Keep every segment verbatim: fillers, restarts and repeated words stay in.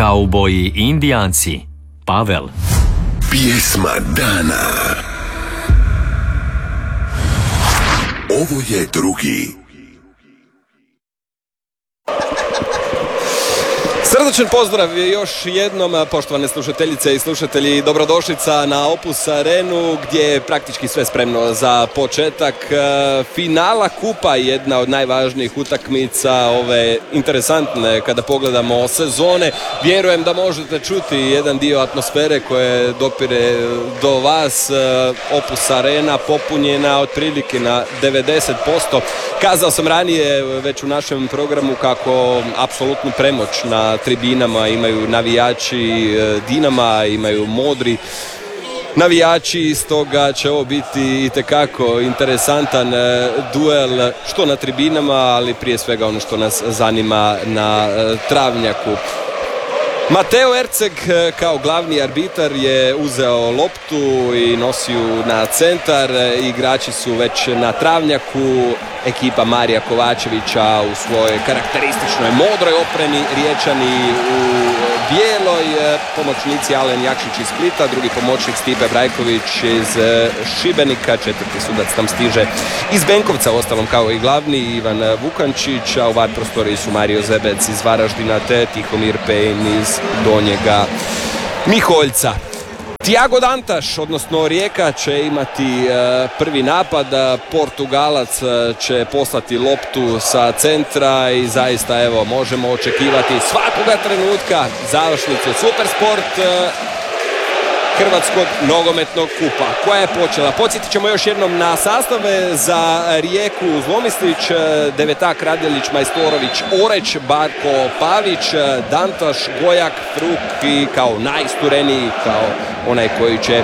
Kauboji i indijanci. Pavel. Pjesma dana. Ovo je drugi. Srdačan pozdrav još jednom, poštovane slušateljice i slušatelji, dobrodošlica na Opus Arenu gdje je praktički sve spremno za početak finala kupa, jedna od najvažnijih utakmica ove interesantne kada pogledamo sezone. Vjerujem da možete čuti jedan dio atmosfere koje dopire do vas. Opus Arena popunjena otprilike na devedeset posto. Kazao sam ranije već u našem programu kako apsolutnu premoć na tribinama imaju navijači Dinama, imaju modri navijači, stoga će ovo biti itekako interesantan duel što na tribinama, ali prije svega ono što nas zanima na travnjaku. Mateo Erceg kao glavni arbitar je uzeo loptu i nosi ju na centar. Igrači su već na travnjaku. Ekipa Marija Kovačevića u svojoj karakterističnoj modroj opremi, Riječani u bijeloj, pomoćnici Alen Jakšić iz Splita, drugi pomoćnik Stipe Brajković iz Šibenika, četvrti sudac tam stiže iz Benkovca, ostalom kao i glavni Ivan Vukančić, a u var prostoriji su Mario Zebec iz Varaždina te Tihomir Pejn iz Donjega Miholjca. Tiago Dantas, odnosno Rijeka, će imati prvi napad, Portugalac će poslati loptu sa centra i zaista evo možemo očekivati svakoga trenutka završnicu Supersport Hrvatskog nogometnog kupa koja je počela. Podsjetit ćemo još jednom na sastave za Rijeku: Zlomislić, Devetak, Radjelić, Majstorović, Oreć, Barko Pavić, Dantaš, Gojak, Fruk i kao najistureniji, kao onaj koji će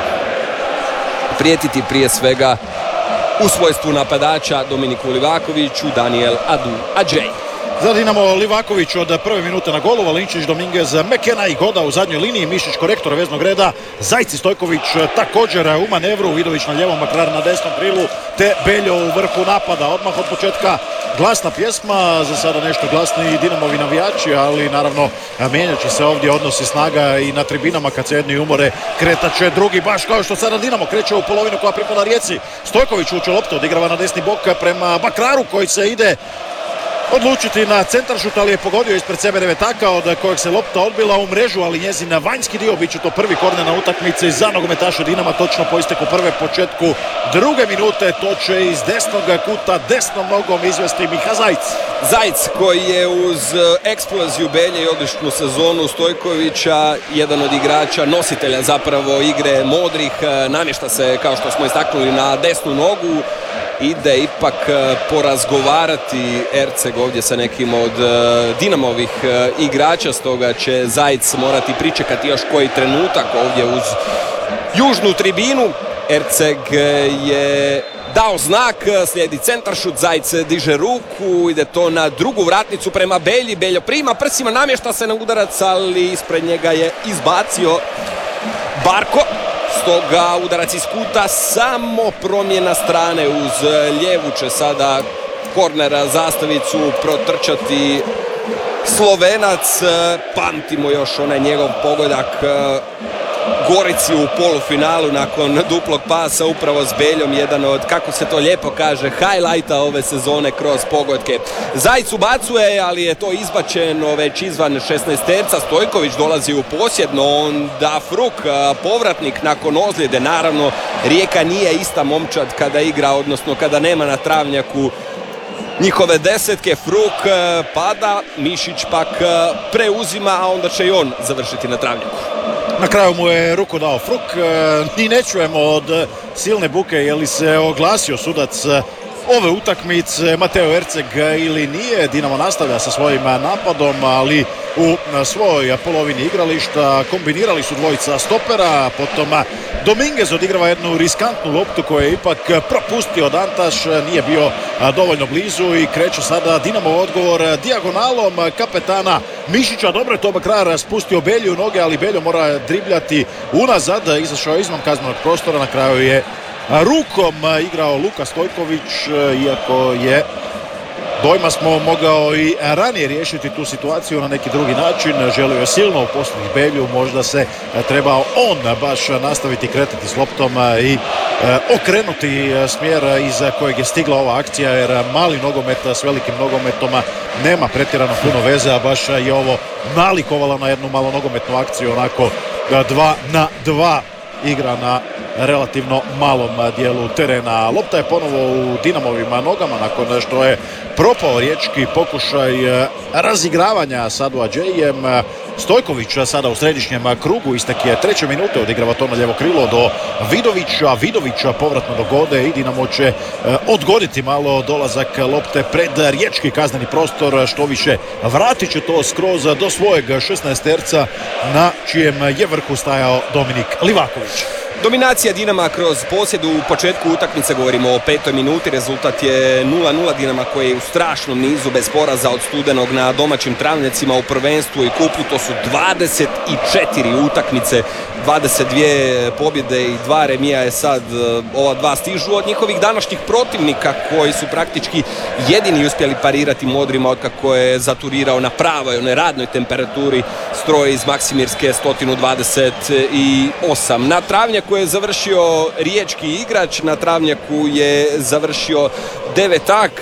prijetiti prije svega u svojstvu napadača Dominiku Livakoviću, Daniel Adu Adžej. Za Dinamo Livaković od prve minute na golu, Valinčić, Dominguez, Mekena i Goda u zadnjoj liniji, Mišić korektor veznog reda, Zajci, Stojković također u manevru, Vidović na ljevom, Makrar na desnom krilu, te Beljo u vrhu napada. Odmah od početka glasna pjesma, za sada nešto glasniji Dinamovi navijači, ali naravno mijenjat će se ovdje odnosi snaga i na tribinama kad se jedni umore, kretat će drugi, baš kao što sada Dinamo kreće u polovinu koja pripada Rijeci. Stojković uče loptu, odigrava na desni bok prema Makraru koji se ide odlučiti na centaršut, ali je pogodio ispred sebe Devetaka od kojeg se lopta odbila u mrežu, ali njezin vanjski dio bit će to prvi korner na utakmici za nogometaše Dinama točno po isteku prve, početku druge minute. To će iz desnog kuta desnom nogom izvesti Miha Zajc. Zajc koji je uz eksploziju Belje i odličnu sezonu Stojkovića jedan od igrača, nositelja zapravo igre modrih, namješta se kao što smo istaknuli na desnu nogu. Ide ipak porazgovarati Erceg ovdje sa nekim od Dinamovih igrača, stoga će Zajc morati pričekati još koji trenutak ovdje uz južnu tribinu. Erceg je dao znak, slijedi centaršut, Zajc diže ruku, ide to na drugu vratnicu prema Belji, Beljo prima prsima, namješta se na udarac, ali ispred njega je izbacio Barko. Stoga udarac iz kuta, samo promjena strane uz lijevu će sada kornera zastavicu protrčati Slovenac. Pamtimo još onaj njegov pogodak Gorici u polufinalu nakon duplog pasa upravo s Beljom, jedan od, kako se to lijepo kaže, highlighta ove sezone kroz pogodke. Zajc ubacuje, ali je to izbačeno već izvan šesnaesterca. Stojković dolazi u posjed, no onda Fruk, povratnik nakon ozljede. Naravno, Rijeka nije ista momčad kada igra, odnosno kada nema na travnjaku njihove desetke. Fruk pada, Mišić pak preuzima, a onda će i on završiti na travnjaku. Na kraju mu je ruku dao Fruk. Ni ne čujemo od silne buke je li se oglasio sudac ove utakmice Mateo Erceg ili nije. Dinamo nastavlja sa svojim napadom, ali u svojoj polovini igrališta kombinirali su dvojica stopera, potom Dominguez odigrava jednu riskantnu loptu koju je ipak propustio Dantaš, nije bio dovoljno blizu i kreće sada Dinamo odgovor dijagonalom kapetana Mišića. Dobro je to Makrar spustio Belju u noge, ali Beljo mora dribljati unazad, izašao izvan kaznenog prostora, na kraju je rukom igrao Luka Stojković, iako je dojma smo mogao i ranije riješiti tu situaciju na neki drugi način. Želio je silno uposliti Belju, možda se trebao on baš nastaviti kretati s loptom i okrenuti smjer iz kojeg je stigla ova akcija, jer mali nogomet s velikim nogometom nema pretjerano puno veze, a baš je ovo nalikovalo na jednu malo nogometnu akciju, onako dva na dva igra na relativno malom dijelu terena. Lopta je ponovo u Dinamovim nogama nakon što je propao riječki pokušaj razigravanja Sadu Adžejem. Stojković sada u središnjem krugu, istek je treće minute, odigrava to na lijevo krilo do Vidovića. Vidovića povratno do Gode i Dinamo će odgoditi malo dolazak lopte pred riječki kazneni prostor, što više vratit će to skroz do svojeg šesnaesterca na čijem je vrhu stajao Dominik Livaković. Dominacija Dinama kroz posjed u početku utakmice, govorimo o petoj minuti, rezultat je nula nula Dinama koji je u strašnom nizu bez poraza od studenog na domaćim travnjacima u prvenstvu i kupu. To su dvadeset četiri utakmice, dvadeset dvije pobjede i dva remija je sad, ova dva stižu od njihovih današnjih protivnika koji su praktički jedini uspjeli parirati Modrima otkako je zaturirao na pravoj, onoj radnoj temperaturi stroj iz Maksimirske sto dvadeset osam. Na travnjaku je završio riječki igrač, na travnjaku je završio devetak,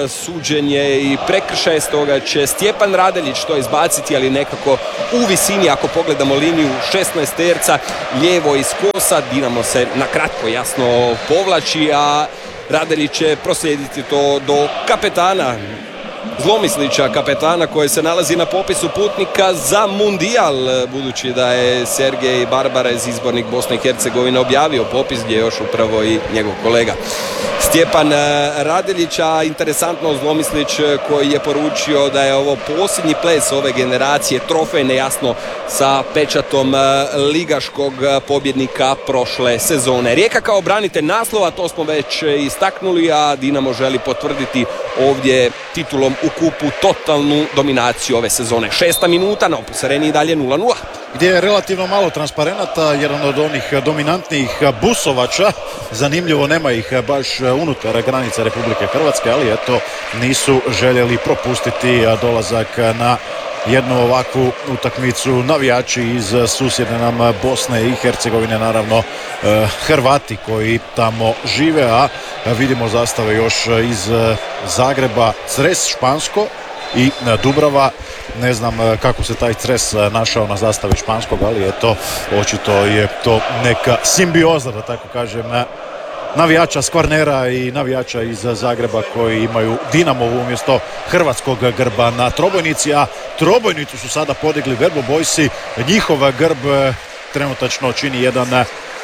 suđenje i prekršaj, stoga će Stjepan Radeljić to izbaciti, ali nekako u visini, ako pogledamo liniju šesnaesterca, lijevo iz kosa. Dinamo se na kratko jasno povlači, a Radeljić će proslijediti to do kapetana, Zlomislića, kapetana koji se nalazi na popisu putnika za Mundijal, budući da je Sergej Barbarez, izbornik Bosne i Hercegovine, objavio popis gdje je još upravo i njegov kolega Stjepan Radeljić. A interesantno, Zlomislić koji je poručio da je ovo posljednji ples ove generacije, trofejne jasno, sa pečatom ligaškog pobjednika prošle sezone. Rijeka kao branitelj naslova, to smo već istaknuli, a Dinamo želi potvrditi ovdje titulom u kupu totalnu dominaciju ove sezone. Šesta minuta, na Opus Areni i dalje nula nula. Gdje je relativno malo transparenata, jedan od onih dominantnijih busovača, zanimljivo nema ih baš unutar granica Republike Hrvatske, ali eto nisu željeli propustiti dolazak na jednu ovakvu utakmicu navijači iz susjedne nam Bosne i Hercegovine, naravno Hrvati koji tamo žive, a vidimo zastave još iz Zagreba, Cres Špansko i Dubrava. Ne znam kako se taj Cres našao na zastavi španskog, ali eto, očito je to neka simbioza, da tako kažem, navijača s Kvarnera i navijača iz Zagreba koji imaju Dinamovu umjesto hrvatskog grba na trobojnici, a trobojnicu su sada podigli Verbo Boysi. Njihov grb trenutačno čini jedan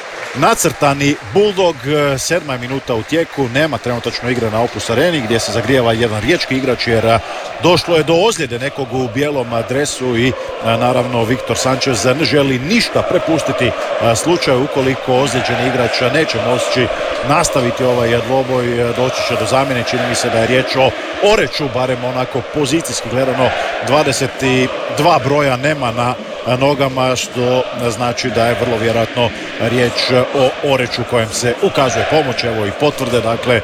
nacrtani buldog. Sedma minuta u tijeku, nema trenutačno igre na Opus Areni gdje se zagrijava jedan riječki igrač jer došlo je do ozljede nekog u bijelom dresu i naravno Viktor Sanchez ne želi ništa prepustiti slučaju. Ukoliko ozlijeđeni igrač neće moći nastaviti ovaj dvoboj, doći će do zamjene. Čini mi se da je riječ o Oreču, barem onako pozicijski gledano. dvadeset dva broja nema na nogama, što znači da je vrlo vjerojatno riječ o Oreču kojem se ukazuje pomoć. Evo i potvrde, dakle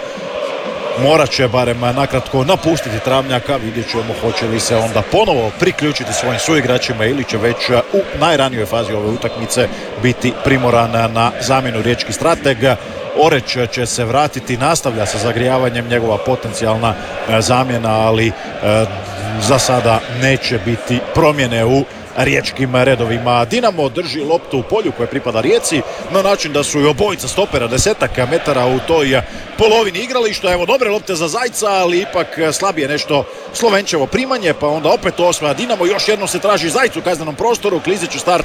morat će barem nakratko napustiti travnjaka. Vidjet ćemo hoće li se onda ponovo priključiti svojim suigračima ili će već u najranijoj fazi ove utakmice biti primoran na zamjenu. Riječki strateg Oreć će se vratiti, nastavlja sa zagrijavanjem, njegova potencijalna zamjena, ali za sada neće biti promjene u riječkim redovima. Dinamo drži loptu u polju koje pripada Rijeci na način da su i obojica stopera desetak metara u toj polovini igrališta. Evo dobre lopte za Zajca, ali ipak slabije nešto Slovenčevo primanje, pa onda opet osvaja Dinamo. Još jednom se traži Zajcu u kaznenom prostoru. Klizić start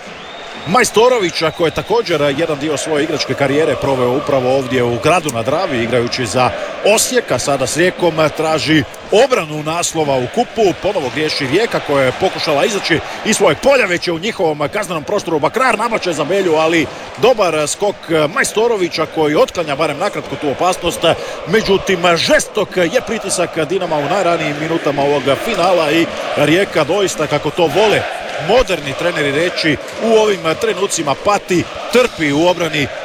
Majstorovića koji je također jedan dio svoje igračke karijere proveo upravo ovdje u gradu na Dravi igrajući za Osijek, a sada s Rijekom traži obranu naslova u kupu. Ponovo griješi Rijeka koja je pokušala izaći iz svojeg polja, već je u njihovom kaznenom prostoru Bakrar, nabače za Belju, ali dobar skok Majstorovića koji otklanja barem nakratko tu opasnost. Međutim, žestok je pritisak Dinama u najranijim minutama ovog finala i Rijeka doista, kako to vole moderni treneri reći, u ovim trenucima pati, trpi u obrani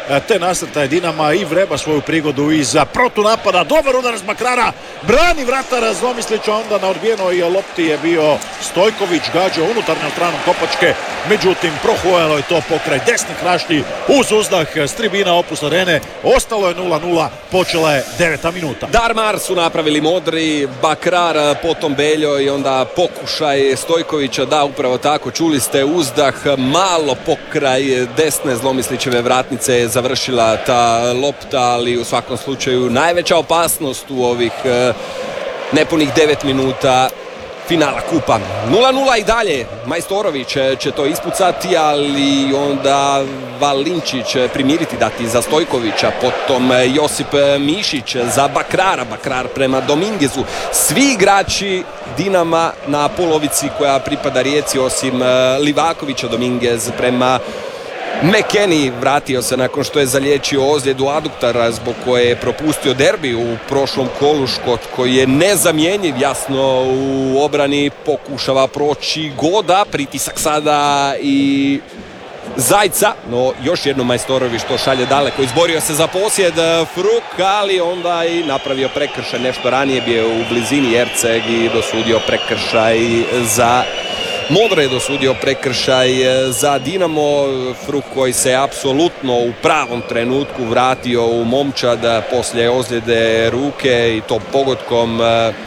te nasrtaje Dinama i vreba svoju prigodu iz protunapada. Dobar udarac Bakrara, brani vratar Zlomislića, onda na odbijenoj lopti je bio Stojković, gađao unutarnjom stranom kopačke, međutim prohujalo je to pokraj desnih rašti uz uzdah s tribina Opus Arene. Ostalo je nula nula, počela je deveta minuta. Darmar su napravili modri, Bakrar, potom Beljo i onda pokušaj Stojkovića, da upravo tako, čuli ste uzdah, malo pokraj desne Zlomislićeve vratnice je završila ta lopta, ali u svakom slučaju najveća opasnost u ovih nepunih devet minuta finala kupa. nula nula i dalje, Majstorović će to ispucati, ali onda Valinčić primiriti, dati za Stojkovića, potom Josip Mišić za Bakrara, Bakrar prema Domingezu. Svi igrači Dinama na polovici koja pripada Rijeci osim Livakovića, Domingez prema McKennie, vratio se nakon što je zaliječio ozljedu aduktara zbog koje je propustio derbi u prošlom kolu. Škot koji je nezamjenjiv jasno u obrani, pokušava proći Goda, pritisak sada i Zajca, no još jednom Majstorović što šalje daleko, izborio se za posjed Fruk, ali onda i napravio prekršaj nešto ranije, bio je u blizini Erceg i dosudio prekršaj za Modro je dosudio prekršaj za Dinamo. Fruk koji se apsolutno u pravom trenutku vratio u momčad poslije ozljede ruke i to pogodkom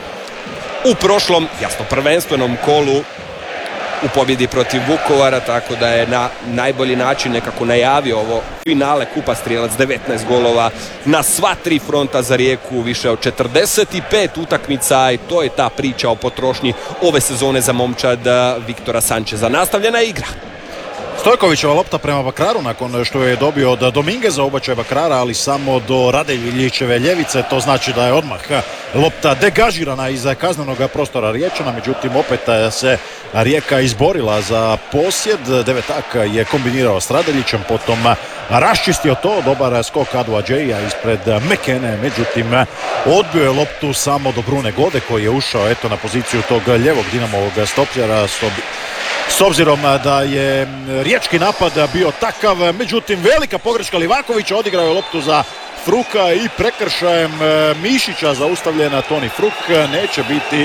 u prošlom, jasno prvenstvenom kolu u pobjedi protiv Vukovara, tako da je na najbolji način nekako najavio ovo finale kupa. Strijelac devetnaest golova na sva tri fronta za Rijeku, više od četrdeset pet utakmica, i to je ta priča o potrošnji ove sezone za momčad Viktora Sančeza. Nastavljena igra. Stojkovićeva lopta prema Bakraru nakon što je dobio od Domingeza, ubačaj Bakrara, ali samo do Radeljićeve ljevice. To znači da je odmah lopta degažirana iz kaznenog prostora Riječana, međutim opet se Rijeka izborila za posjed. Devetak je kombinirao s Radeljićem, potom raščistio to, dobar skok Adu Adžeja ispred McKennie, međutim odbio je loptu samo do Brune Gode koji je ušao eto na poziciju tog ljevog Dinamovog stopljara. S obzirom da je riječki napad bio takav, međutim velika pogreška Livakovića, odigrao je loptu za Fruka i prekršajem Mišića zaustavljena Toni Fruk. Neće biti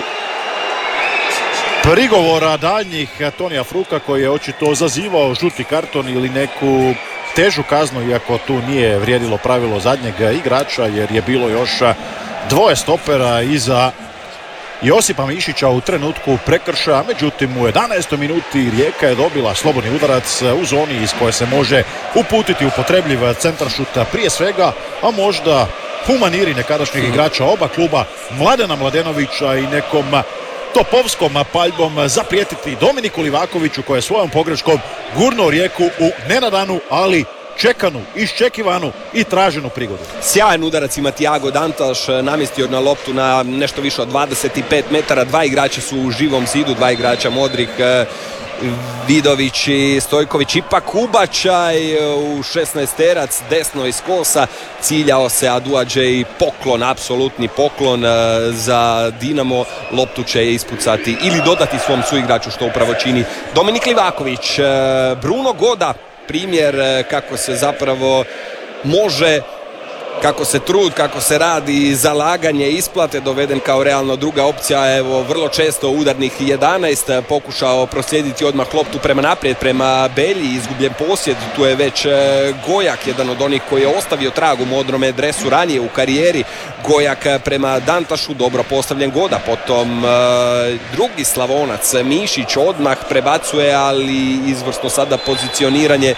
prigovora daljnjih Tonija Fruka koji je očito zazivao žuti karton ili neku težu kaznu, iako tu nije vrijedilo pravilo zadnjeg igrača jer je bilo još dvoje stopera iza Josipa Mišića u trenutku prekršaja. Međutim u jedanaestoj minuti Rijeka je dobila slobodni udarac u zoni iz koje se može uputiti upotrebljiv centaršut prije svega, a možda u maniri nekadašnjih igrača oba kluba, Mladena Mladenovića i nekom topovskom paljbom zaprijetiti Dominiku Livakoviću koji je svojom pogreškom gurnuo Rijeku u nenadanu, ali čekanu, iščekivanu i traženu prigodu. Sjajan udarac ima Tiago Dantas, namjestio na loptu na nešto više od dvadeset pet metara. Dva igrača su u živom zidu, dva igrača Modrik, Vidović i Stojković. Ipak ubačaj u šesnaesterac desno iz kosa, ciljao se Aduadže i poklon, apsolutni poklon za Dinamo. Loptu će ispucati ili dodati svom suigraču, što upravo čini Dominik Livaković. Bruno Goda, primjer kako se zapravo može, kako se trud, kako se radi i zalaganje isplate, doveden kao realno druga opcija. Evo vrlo često udarnih jedanaest, pokušao proslijediti odmah loptu prema naprijed, prema Belji, izgubljen posjed. Tu je već Gojak, jedan od onih koji je ostavio trag u modrome dresu ranije u karijeri. Gojak prema Dantašu, dobro postavljen Goda, potom drugi Slavonac Mišić odmah prebacuje, ali izvrsno sada pozicioniranje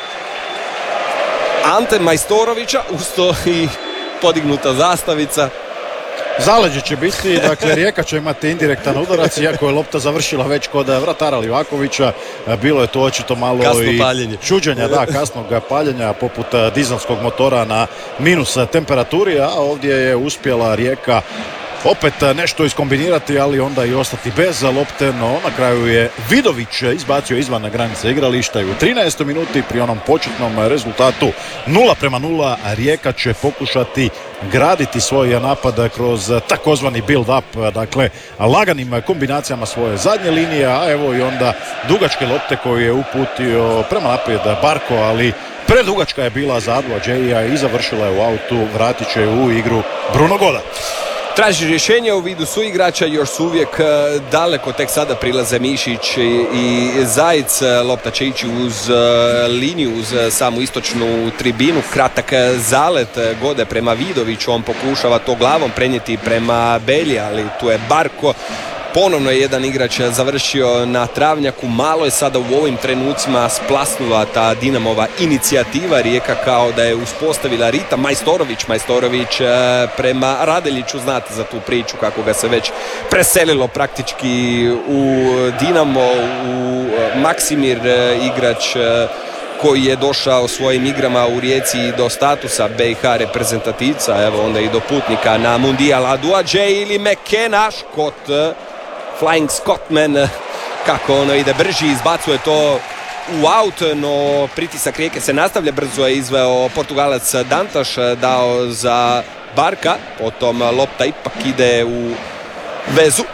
Ante Majstorovića, usto i podignuta zastavica. Zaleđe će biti, dakle Rijeka će imati indirektan udarac, iako je lopta završila već kod vratara Livakovića. Bilo je to očito malo kasno i paljenje. čuđenja, da, kasnog paljenja poput dizelskog motora na minus temperaturi, a ovdje je uspjela Rijeka opet nešto iskombinirati, ali onda i ostati bez lopte, no na kraju je Vidović izbacio izvan granice igrališta i u trinaestoj minuti pri onom početnom rezultatu nula prema nula Rijeka će pokušati graditi svoj napad kroz takozvani build-up, dakle laganim kombinacijama svoje zadnje linije, a evo i onda dugačke lopte koju je uputio prema naprijed Barko, ali predugačka je bila za Adua Džeija i završila je u autu, vratit će u igru Bruno Goda. Traži rješenje u vidu suigrača, još su uvijek daleko, tek sada prilaze Mišić i, i Zajic. Lopta će ići uz liniju, uz samu istočnu tribinu, kratak zalet Gode prema Vidoviću, on pokušava to glavom prenijeti prema Belji, ali tu je Barko. Ponovno je jedan igrač završio na travnjaku, malo je sada u ovim trenucima splasnula ta Dinamova inicijativa, Rijeka kao da je uspostavila ritam. Majstorović, Majstorović prema Radeljiću, znate za tu priču kako ga se već preselilo praktički u Dinamo, u Maksimir, igrač koji je došao svojim igrama u Rijeci do statusa B i H reprezentativca, evo onda i do putnika na Mundijal. Adua Džej ili McKenna, Škot, Flying Scotsman, kako ono ide brži, izbacuje to u aut, no pritisak Rijeke se nastavlja, brzo je izveo Portugalac Dantaš, dao za Barka, potom lopta ipak ide u vezu.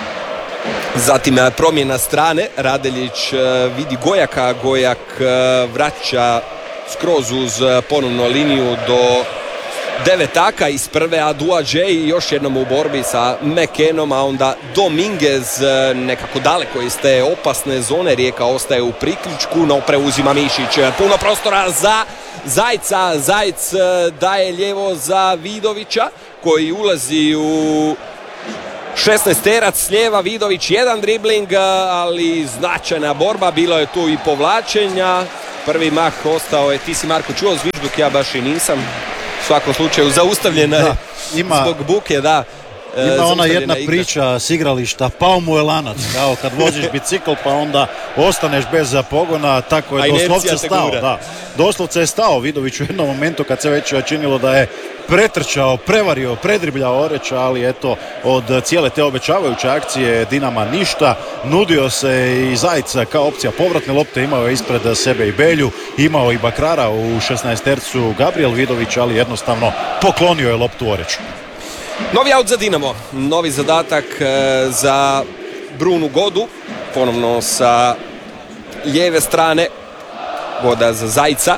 Zatim promjena strane, Radeljić vidi Gojaka, Gojak vraća skroz uz ponovno liniju do devetaka iz prve, Adua Džej i još jednom u borbi sa McKennom, a onda Dominguez nekako daleko iz te opasne zone. Rijeka ostaje u priključku, no preuzima Mišić, puno prostora za Zajca, Zajc daje lijevo za Vidovića koji ulazi u šesnaesterac s lijeva, Vidović jedan dribling, ali značajna borba, bilo je tu i povlačenja. Prvi mah ostao je, ti si Marko čuo zvižduk, dok ja baš i nisam. U svakom slučaju zaustavljena je ima, zbog buke, da. Ima ona jedna igra. Priča s igrališta, pao mu je lanac, kao kad voziš bicikl pa onda ostaneš bez pogona, tako je doslovce stao. Da. Doslovce je stao Vidović u jednom momentu kad se već činilo da je pretrčao, prevario, predribljao Oreča, ali eto od cijele te obećavajuće akcije Dinama ništa. Nudio se i Zajca kao opcija povratne lopte, imao je ispred sebe i Belju, imao i Bakrara u šesnaestercu Gabriel Vidović, ali jednostavno poklonio je loptu Oreču. Novi aut za Dinamo, novi zadatak za Brunu Godu, ponovno sa lijeve strane, Goda za Zajca.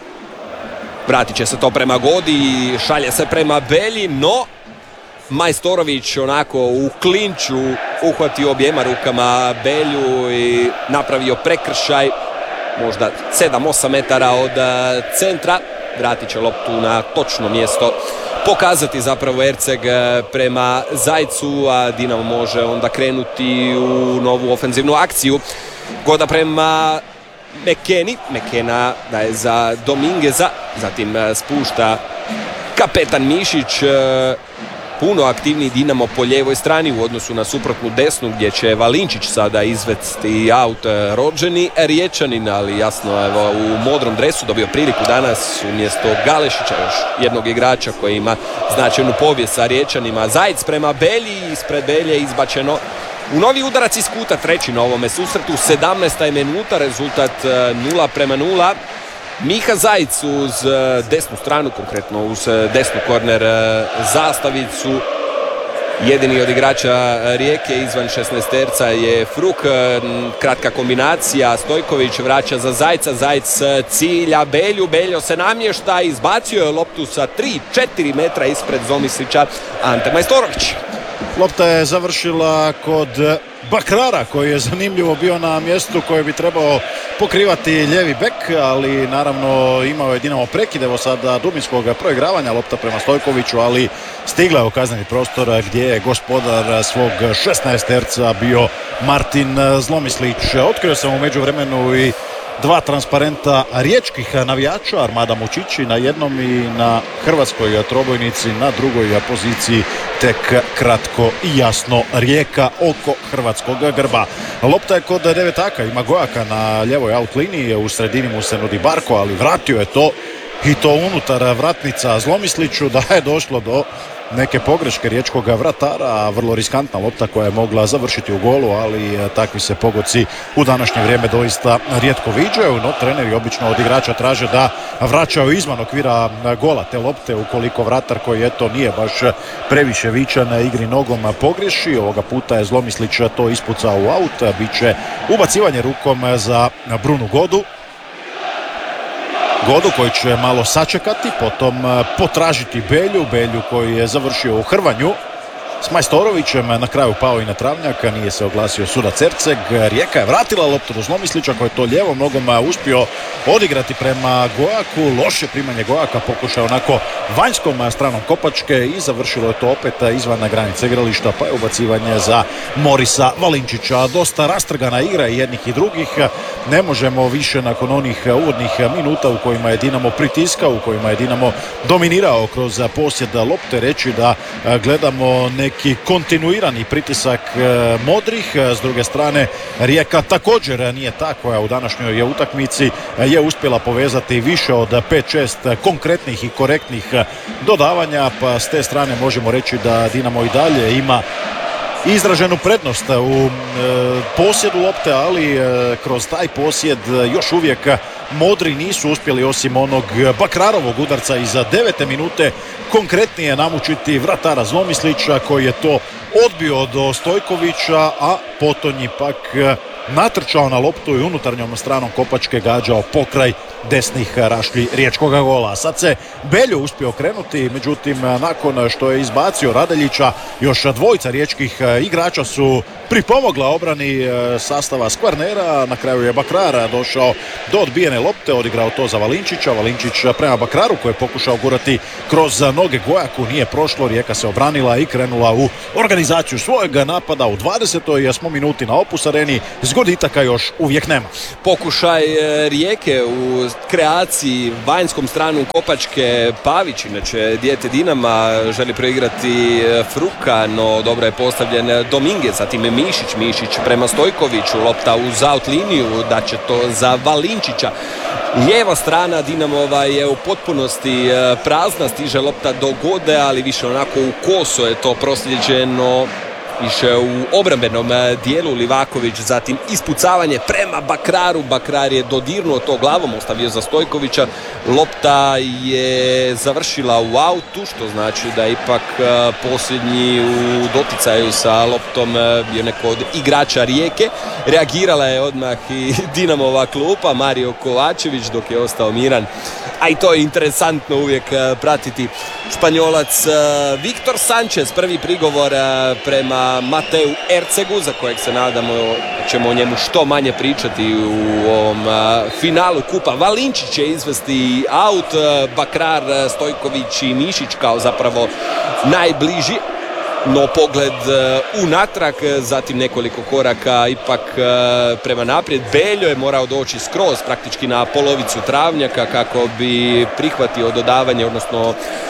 Vratit će se to prema Godi i šalje se prema Belji, no Majstorović onako u klinču uhvatio objema rukama Belju i napravio prekršaj, možda sedam osam metara od centra. Vratit će loptu na točno mjesto, pokazati zapravo Erceg prema Zajcu, a Dinamo može onda krenuti u novu ofenzivnu akciju. Goda prema McKenni, McKenna daje za Domingueza, zatim spušta kapetan Mišić. Puno aktivniji Dinamo po lijevoj strani u odnosu na suprotnu desnu gdje će Valinčić sada izvesti aut rođeni Riječanin, ali jasno evo u modrom dresu dobio priliku danas umjesto Galešića, još jednog igrača koji ima značajnu povijest sa Riječanima. Zajec prema Belji, ispred Belje izbačeno u novi udarac iz kuta, treći na ovome susretu, sedamnaesta minuta, rezultat nula prema nula. Miha Zajc uz desnu stranu, konkretno uz desnu korner zastavicu. Jedini od igrača Rijeke izvan šesnaesterca je Fruk, kratka kombinacija, Stojković vraća za Zajca, Zajc cilja Belju, Beljo se namješta, izbacio je loptu sa tri četiri metra ispred Zomislića, Ante Majstorović. Lopta je završila kod Bakrara koji je zanimljivo bio na mjestu koje bi trebao pokrivati lijevi bek, ali naravno imao je Dinamo prekid evo sada dubinskog proigravanja, lopta prema Stojkoviću, ali stigla je u kazneni prostor gdje je gospodar svog šesnaesterca bio Martin Zlomislić. Otkrio sam u međuvremenu i dva transparenta riječkih navijača, Armada Mučići na jednom i na hrvatskoj trobojnici na drugoj poziciji tek kratko i jasno Rijeka oko hrvatskog grba. Lopta je kod devetaka, ima Gojaka na ljevoj out liniji, u sredini mu se nudi Barko, ali vratio je to i to unutar vratnica Zlomisliću, da je došlo do neke pogreške riječkog vratara, vrlo riskantna lopta koja je mogla završiti u golu, ali takvi se pogodci u današnje vrijeme doista rijetko viđaju, no treneri obično od igrača traže da vraćaju izvan okvira gola te lopte ukoliko vratar koji eto nije baš previše vičan igri nogom pogriješi. Ovoga puta je Zlomislić to ispucao u aut, bit će ubacivanje rukom za Brunu Godu. Godu koji će malo sačekati, potom potražiti Belju, Belju koji je završio u hrvanju s Majstorovićem, na kraju pao i na travnjaka, nije se oglasio sudac Erceg. Rijeka je vratila loptu do Zlomislića koji je to lijevom nogom uspio odigrati prema Gojaku. Loše primanje Gojaka, pokušao onako vanjskom stranom Kopačke i završilo je to opet izvan granice igrališta, pa je ubacivanje za Morisa Valinčića. Dosta rastrgana igra i jednih i drugih. Ne možemo više nakon onih uvodnih minuta u kojima je Dinamo pritiskao, u kojima je Dinamo dominirao kroz posjed lopte, reći da gledamo neki kontinuirani pritisak modrih. S druge strane, Rijeka također nije ta koja u današnjoj utakmici je uspjela povezati više od pet šest konkretnih i korektnih dodavanja, pa s te strane možemo reći da Dinamo i dalje ima izraženu prednost u e, posjedu lopte, ali e, kroz taj posjed još uvijek modri nisu uspjeli osim onog Bakrarovog udarca iza devete minute konkretnije namučiti vratara Zlomislića koji je to odbio do Stojkovića, a potonji pak natrčao na loptu i unutarnjom stranom Kopačke gađao pokraj desnih rašlji riječkog gola. Sad se Beljo uspio okrenuti, međutim nakon što je izbacio Radeljića još dvojica riječkih igrača su pripomogla obrani sastava Skvarnera. Na kraju je Bakrar došao do odbijene lopte, odigrao to za Valinčića. Valinčić prema Bakraru koji je pokušao gurati kroz noge Gojaku, nije prošlo. Rijeka se obranila i krenula u organizaciju svojeg napada. U dvadesetoj smo minuti na Opus Areni, zgoditaka još uvijek nema. Pokušaj Rijeke u kreaciji vanjskom stranu Kopačke, Pavić, inače dijete Dinama, želi preigrati Fruka, no dobro je postavljen Dominguez, zatim Mišić, Mišić prema Stojkoviću, lopta uz out liniju, da će to za Valinčića. Lijeva strana Dinamova je u potpunosti prazna, stiže lopta do Gode, ali više onako u koso je to prosljeđeno više u obrambenom dijelu. Livaković, zatim ispucavanje prema Bakraru, Bakrar je dodirnuo to glavom, ostavio za Stojkovića, lopta je završila u autu, što znači da je ipak posljednji u doticaju sa loptom bio neko od igrača Rijeke. Reagirala je odmah i Dinamova klupa, Mario Kovačević, dok je ostao miran, a i to je interesantno uvijek pratiti. Španjolac Viktor Sanchez, prvi prigovor prema Mateu Ercegu, za kojeg se nadamo da ćemo o njemu što manje pričati u ovom finalu kupa. Valinčić će izvesti aut, Bakrar, Stojković i Mišić kao zapravo najbliži, no pogled unatrag, zatim nekoliko koraka ipak prema naprijed. Beljo je morao doći skroz praktički na polovicu travnjaka kako bi prihvatio dodavanje, odnosno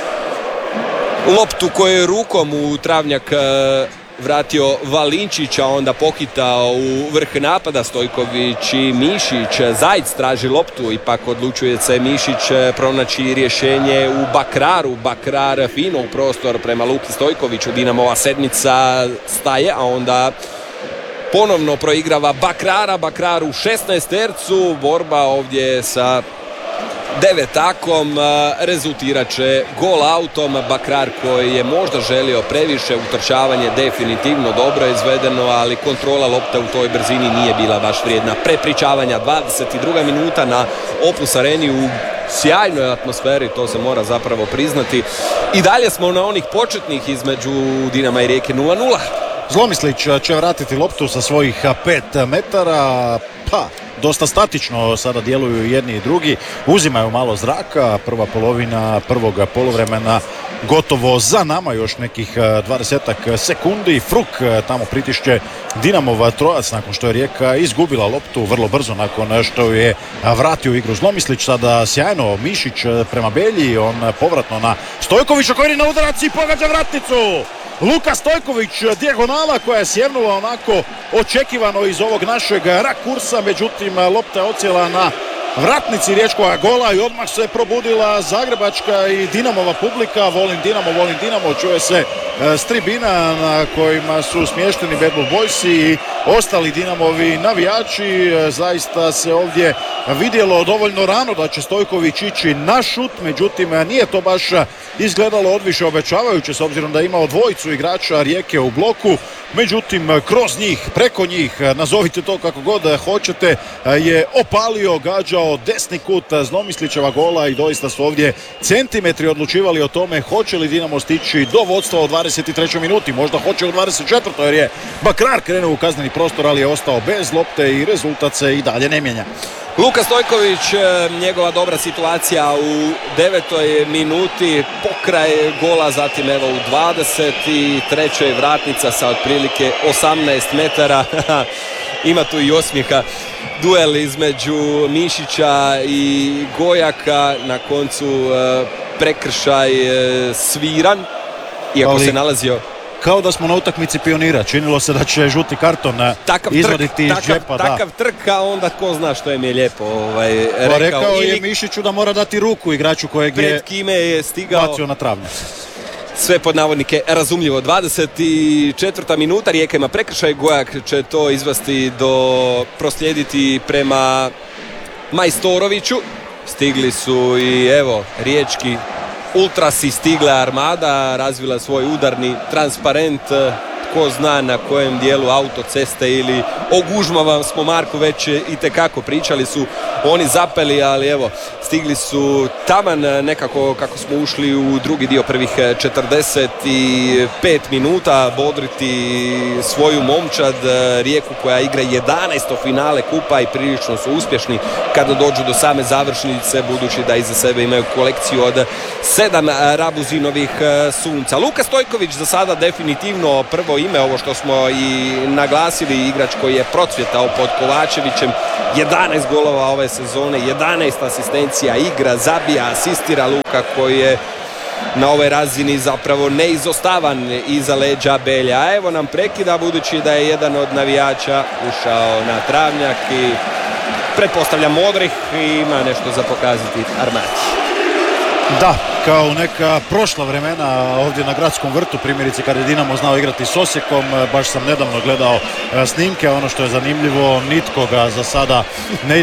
loptu koju je rukom u travnjak vratio Valinčić, a onda pokitao u vrh napada Stojković i Mišić. Zajc traži loptu, ipak odlučuje se Mišić pronaći rješenje u Bakraru. Bakrar fino u prostor prema Luki Stojkoviću, Dinamova sedmica staje, a onda ponovno proigrava Bakrara. Bakrar u šesnaestercu, borba ovdje sa devetakom, rezultirat će gol autom. Bakrar koji je možda želio previše, utrčavanje definitivno dobro izvedeno, ali kontrola lopte u toj brzini nije bila baš vrijedna prepričavanja. dvadeset druga minuta na Opus Areni u sjajnoj atmosferi, to se mora zapravo priznati. I dalje smo na onih početnih između Dinama i Rijeke nula nula. Zlomislić će vratiti loptu sa svojih pet metara, pa dosta statično sada djeluju jedni i drugi, uzimaju malo zraka. Prva polovina prvog poluvremena gotovo za nama, još nekih dvadesetak sekundi. Fruk tamo pritišće Dinamov trojac nakon što je Rijeka izgubila loptu vrlo brzo nakon što je vratio igru Zlomislić. Sada sjajno Mišić prema Belji, on povratno na Stojkovića koji je na udarac i pogađa vratnicu. Luka Stojković, dijagonala koja je sjevnula onako očekivano iz ovog našeg rakursa, međutim lopta je ocijela na vratnici riječkog gola i odmah se probudila zagrebačka i Dinamova publika. Volim Dinamo, volim Dinamo, čuje se s tribina na kojima su smješteni Bad Blue Boysi i ostali Dinamovi navijači. Zaista se ovdje vidjelo dovoljno rano da će Stojković ići na šut, međutim nije to baš izgledalo odviše obećavajuće s obzirom da je imao dvojicu igrača Rijeke u bloku. Međutim, kroz njih, preko njih, nazovite to kako god hoćete, je opalio, gađao desni kut Znomislićeva gola i doista su ovdje centimetri odlučivali o tome hoće li Dinamo stići do vodstva u dvadeset trećoj minuti. Možda hoće u dvadeset četvrtoj jer je Bakrar krenuo u kazneni prostor, ali je ostao bez lopte i rezultat se i dalje ne mijenja. Luka Stojković, njegova dobra situacija u devetoj minuti, pokraj gola, zatim evo u dvadeset trećoj vratnica sa otprilike osamnaest metara. Ima tu i osmijeha. Duel između Mišića i Gojaka, na koncu prekršaj sviran, iako Ali... se nalazio... Kao da smo na utakmici Pionira, činilo se da će žuti karton takav izvaditi trk, iz takav, džepa. Takav da. trk, a onda ko zna što je mi je lijepo ovaj, rekao. rekao Ili je Mišiću da mora dati ruku igraču kojeg pred je kime je stigao. bacio na travnjak. Sve pod navodnike razumljivo. dvadeset četvrta minuta, Rijeka ima prekršaj, Gojak će to izvesti do proslijediti prema Majstoroviću. Stigli su i evo riječki ultrasi, stigla Armada, razvila svoj udarni transparent, tko zna na kojem dijelu autoceste ili o gužmama smo Marku već itekako pričali, su oni zapeli, ali evo stigli su taman nekako kako smo ušli u drugi dio prvih četrdeset pet minuta bodriti svoju momčad, Rijeku koja igra jedanaesto finale kupa i prilično su uspješni kada dođu do same završnice, budući da iza sebe imaju kolekciju od sedam Rabuzinovih sunca. Luka Stojković za sada definitivno prvo ime, ovo što smo i naglasili, igrač koji je procvjetao pod Kovačevićem, jedanaest golova ove sezone, jedanaest asistencija, igra, zabija, asistira. Luka koji je na ovoj razini zapravo neizostavan iza leđa Belja. A evo nam prekida, budući da je jedan od navijača ušao na travnjak i pretpostavlja Modrih i ima nešto za pokazati Armati. Da, kao neka prošla vremena ovdje na Gradskom vrtu, primjerice kada je Dinamo znao igrati s Osijekom, baš sam nedavno gledao snimke, ono što je zanimljivo, nitko ga za sada ne